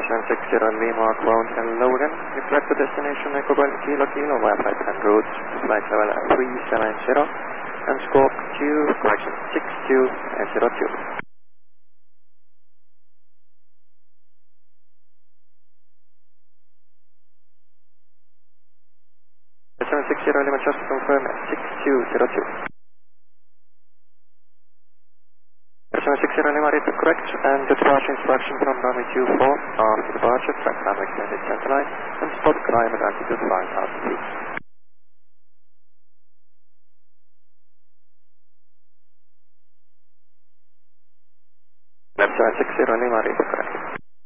760 Lima, ground and Logan. Reflect to destination Ecobar Kilo Kilo via flight and routes, flight level 370, and scope Q, correction 6202. 760 Lima, just confirm 6202. 760 Lima, read the correct, and departure instruction from runway 24, after departure, track runway extended center line, and spot climb at altitude 5000 feet.